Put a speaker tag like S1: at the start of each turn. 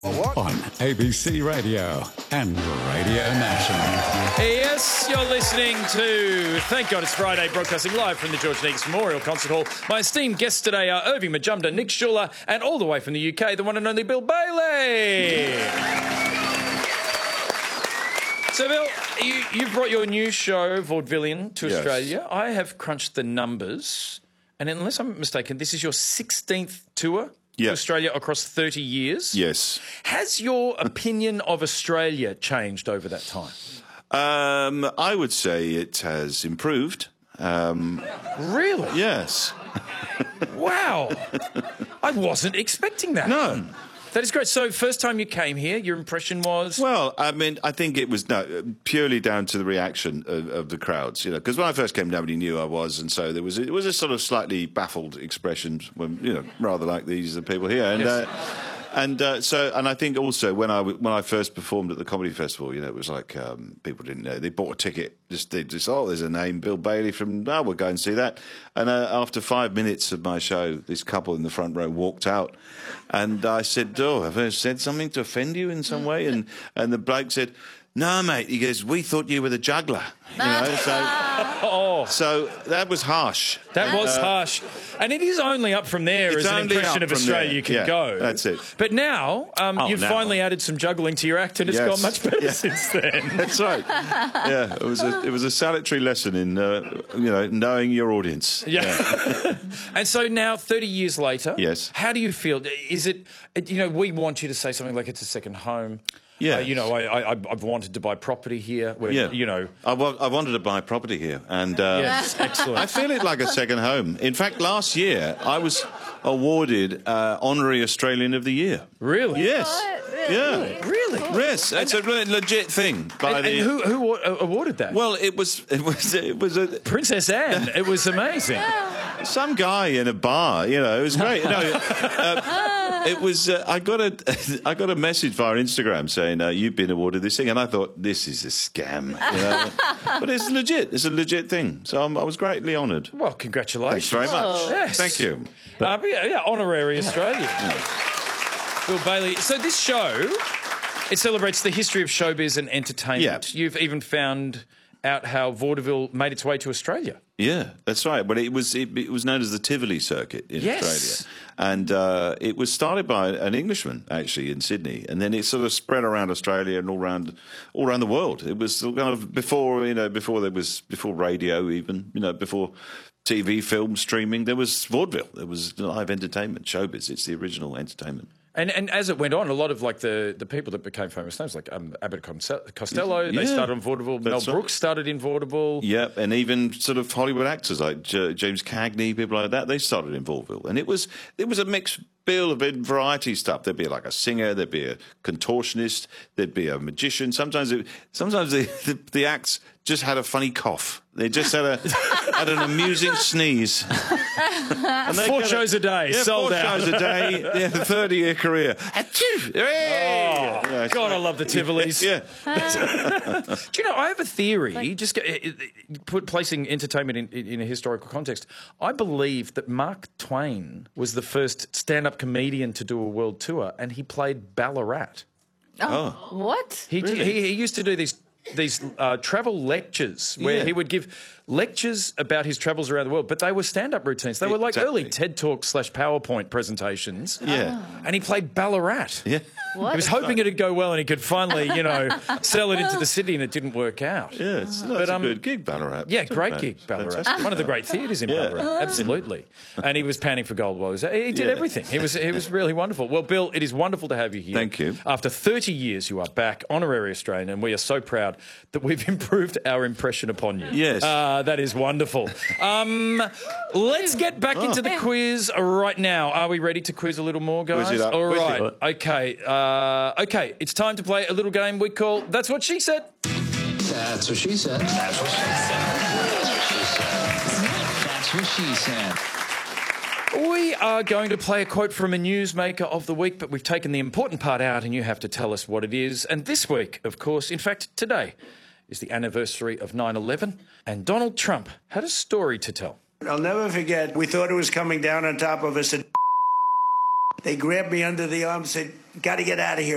S1: On ABC Radio and Radio National.
S2: Yes, you're listening to Thank God It's Friday, broadcasting live from the George Negus Memorial Concert Hall. My esteemed guests today are Irving Majumdar, Nick Schuler, and all the way from the UK, the one and only Bill Bailey. So, Bill, you've brought your new show, Vaudevillian, to Australia. I have crunched the numbers, and unless I'm mistaken, this is your 16th tour to Australia across 30 years.
S3: Yes.
S2: Has your opinion of Australia changed over that time?
S3: I would say it has improved.
S2: Really?
S3: Yes.
S2: Wow. I wasn't expecting that.
S3: No.
S2: That is great. So, first time you came here, your impression was?
S3: Well, I mean, I think it was purely down to the reaction of the crowds, you know, because when I first came, nobody knew I was, and so it was a sort of slightly baffled expression, when, you know, rather like these the people here, and and I think also when I first performed at the comedy festival, you know, it was like people didn't know. They bought a ticket, they just there's a name, Bill Bailey from we'll go and see that. And after 5 minutes of my show, this couple in the front row walked out, and I said, have I said something to offend you in some way? And the bloke said, no, mate. He goes, we thought you were the juggler. You know, so that was harsh.
S2: That was harsh. And it is only up from there as an impression of Australia you can go.
S3: That's it.
S2: But now, you've finally added some juggling to your act, and it's gone much better since then.
S3: That's right. Yeah, it was a salutary lesson in, knowing your audience.
S2: Yeah. And so now, 30 years later, how do you feel? Is it, we want you to say something like it's a second home.
S3: Yeah,
S2: I've wanted to buy property here.
S3: I wanted to buy property here, and
S2: yes, excellent.
S3: I feel it like a second home. In fact, last year I was awarded Honorary Australian of the Year.
S2: Really?
S3: Yes.
S2: Yeah. Really?
S3: Yes, it's a legit thing.
S2: And who awarded that?
S3: Well, it was a
S2: Princess Anne. It was amazing.
S3: Some guy in a bar. You know, it was great. It was. I got a message via Instagram saying you've been awarded this thing, and I thought this is a scam. You know? But it's legit. It's a legit thing. So I was greatly honoured.
S2: Well, congratulations.
S3: Thanks very much.
S2: Yes.
S3: Thank you.
S2: Honorary Australia. Bill Bailey. So this show, it celebrates the history of showbiz and entertainment. You've even found out how vaudeville made its way to Australia.
S3: Yeah, that's right. But it was known as the Tivoli circuit in Australia, and it was started by an Englishman actually in Sydney, and then it sort of spread around Australia and all around the world. It was kind of before radio, even before TV, film, streaming. There was vaudeville. There was live entertainment, showbiz. It's the original entertainment.
S2: And as it went on, a lot of like the people that became famous names, like Abbott Costello, they started on vaudeville. Mel Brooks started in vaudeville.
S3: Yep, and even sort of Hollywood actors like James Cagney, people like that, they started in vaudeville. And it was a mixed bill of variety stuff. There'd be like a singer, there'd be a contortionist, there'd be a magician. Sometimes the acts just had a funny cough. They just had an amusing sneeze.
S2: And 4 shows a day, sold out.
S3: 4 shows a day, 30-year career.
S2: God, I love the Tivolis. Do you know, I have a theory, placing entertainment in a historical context. I believe that Mark Twain was the first stand-up comedian to do a world tour, and he played Ballarat.
S4: What?
S2: He used to do these travel lectures where he would give lectures about his travels around the world, but they were stand-up routines. They were like early TED Talks / PowerPoint presentations.
S3: Yeah.
S2: And he played Ballarat.
S3: Yeah.
S4: What?
S2: He was hoping it'd go well and he could finally, sell it into the city, and it didn't work out.
S3: Yeah, it's a good gig, Ballarat.
S2: Yeah, great gig, Ballarat.
S3: Fantastic.
S2: One of the great theatres in Ballarat, absolutely. And he was panning for gold while he was there. He did everything. He was really wonderful. Well, Bill, it is wonderful to have you here.
S3: Thank you.
S2: After 30 years, you are back, honorary Australian, and we are so proud that we've improved our impression upon you.
S3: Yes.
S2: That is wonderful. Let's get back into the quiz right now. Are we ready to quiz a little more, guys?
S3: Quiz it up.
S2: All right. Okay, it's time to play a little game we call That's What She Said.
S5: That's what she said. That's what she said. That's what she said.
S2: We are going to play a quote from a newsmaker of the week, but we've taken the important part out and you have to tell us what it is. And this week, of course, in fact, today is the anniversary of 9/11, and Donald Trump had a story to tell.
S6: I'll never forget, we thought it was coming down on top of us, and they grabbed me under the arm and said, "Got to get out of here."